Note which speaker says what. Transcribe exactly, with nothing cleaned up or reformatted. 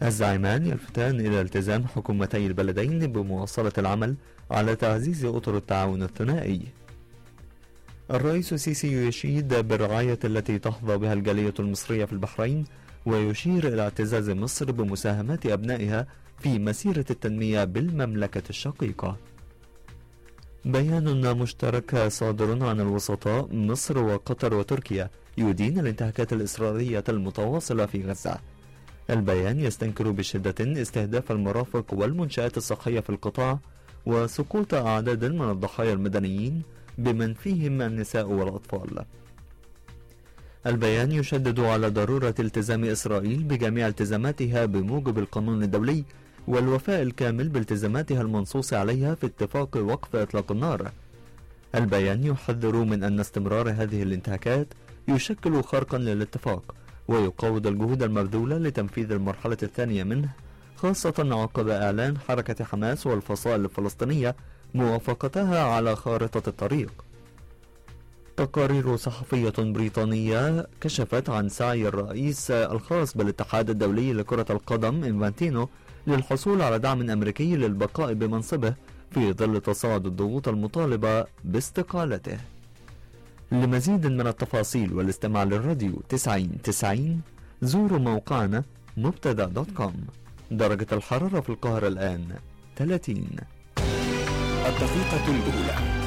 Speaker 1: الزعيمان يلفتان إلى التزام حكومتي البلدين بمواصلة العمل على تعزيز أطر التعاون الثنائي. الرئيس السيسي يشيد بالرعاية التي تحظى بها الجالية المصرية في البحرين، ويشير إلى اعتزاز مصر بمساهمات أبنائها في مسيرة التنمية بالمملكة الشقيقة. بيان مشترك صادر عن الوسطاء مصر وقطر وتركيا يدين الانتهاكات الإسرائيلية المتواصلة في غزة. البيان يستنكر بشدة استهداف المرافق والمنشآت الصحية في القطاع وسقوط أعداد من الضحايا المدنيين بمن فيهم النساء والأطفال. البيان يشدد على ضرورة التزام إسرائيل بجميع التزاماتها بموجب القانون الدولي والوفاء الكامل بالتزاماتها المنصوص عليها في اتفاق وقف إطلاق النار. البيان يحذر من أن استمرار هذه الانتهاكات يشكل خرقا للاتفاق، ويقوض الجهود المبذولة لتنفيذ المرحلة الثانية منه، خاصة عقب إعلان حركة حماس والفصائل الفلسطينية موافقتها على خارطة الطريق. تقارير صحفية بريطانية كشفت عن سعي الرئيس الخاص بالاتحاد الدولي لكرة القدم إنفانتينو للحصول على دعم أمريكي للبقاء بمنصبه في ظل تصاعد الضغوط المطالبة باستقالته. لمزيد من التفاصيل والاستماع للراديو تسعين تسعين زوروا موقعنا مبتدأ دوت كوم. درجة الحرارة في القاهرة الآن ثلاثين.
Speaker 2: الدقيقة الأولى.